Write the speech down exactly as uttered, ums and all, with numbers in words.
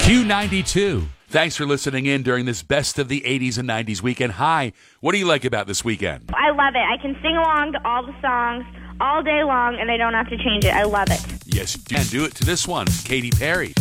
Q ninety-two. Thanks for listening in during this Best of the eighties and nineties weekend. Hi, what do you like about this weekend? I love it. I can sing along to all the songs all day long, and I don't have to change it. I love it. Yes, you can do it to this one, Katy Perry.